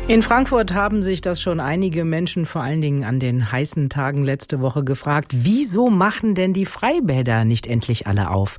In Frankfurt haben sich das schon einige Menschen, vor allen Dingen an den heißen Tagen letzte Woche, gefragt, wieso machen denn die Freibäder nicht endlich alle auf?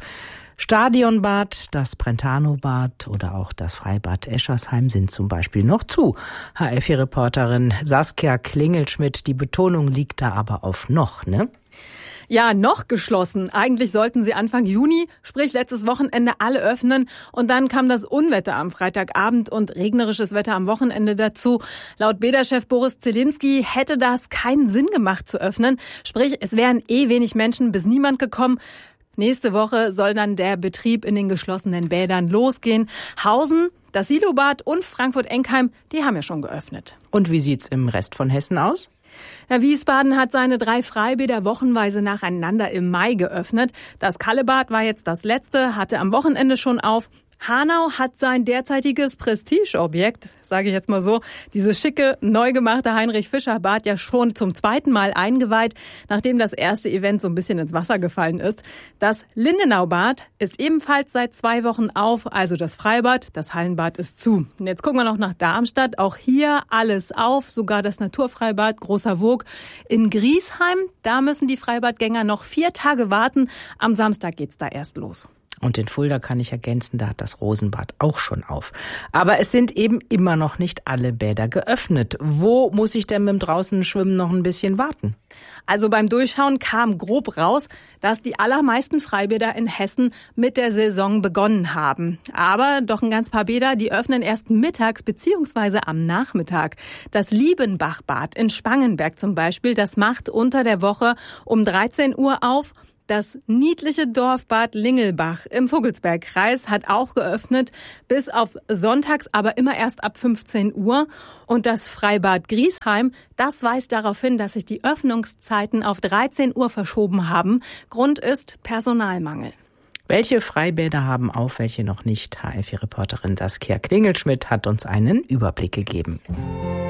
Stadionbad, das Brentano-Bad oder auch das Freibad Eschersheim sind zum Beispiel noch zu. HR4-Reporterin Saskia Klingelschmidt, die Betonung liegt da aber auf noch, ne? Ja, noch geschlossen. Eigentlich sollten sie Anfang Juni, sprich letztes Wochenende, alle öffnen. Und dann kam das Unwetter am Freitagabend und regnerisches Wetter am Wochenende dazu. Laut Bäderchef Boris Zielinski hätte das keinen Sinn gemacht zu öffnen. Sprich, es wären wenig Menschen bis niemand gekommen. Nächste Woche soll dann der Betrieb in den geschlossenen Bädern losgehen. Hausen, das Silobad und Frankfurt-Enkheim, die haben ja schon geöffnet. Und wie sieht's im Rest von Hessen aus? Ja, Wiesbaden hat seine 3 Freibäder wochenweise nacheinander im Mai geöffnet. Das Kallebad war jetzt das letzte, hatte am Wochenende schon auf. Hanau hat sein derzeitiges Prestigeobjekt, sage ich jetzt mal so, dieses schicke, neu gemachte Heinrich-Fischer-Bad ja schon zum 2. Mal eingeweiht, nachdem das erste Event so ein bisschen ins Wasser gefallen ist. Das Lindenau-Bad ist ebenfalls seit 2 Wochen auf, also das Freibad, das Hallenbad ist zu. Und jetzt gucken wir noch nach Darmstadt, auch hier alles auf, sogar das Naturfreibad Großer Woog. In Griesheim, da müssen die Freibadgänger noch 4 Tage warten, am Samstag geht's da erst los. Und in Fulda kann ich ergänzen, da hat das Rosenbad auch schon auf. Aber es sind eben immer noch nicht alle Bäder geöffnet. Wo muss ich denn mit dem Draußenschwimmen noch ein bisschen warten? Also beim Durchschauen kam grob raus, dass die allermeisten Freibäder in Hessen mit der Saison begonnen haben. Aber doch ein ganz paar Bäder, die öffnen erst mittags bzw. am Nachmittag. Das Liebenbachbad in Spangenberg zum Beispiel, das macht unter der Woche um 13 Uhr auf. Das niedliche Dorfbad Lingelbach im Vogelsbergkreis hat auch geöffnet, bis auf sonntags, aber immer erst ab 15 Uhr. Und das Freibad Griesheim, das weist darauf hin, dass sich die Öffnungszeiten auf 13 Uhr verschoben haben. Grund ist Personalmangel. Welche Freibäder haben auf, welche noch nicht? HR4-Reporterin Saskia Klingelschmidt hat uns einen Überblick gegeben.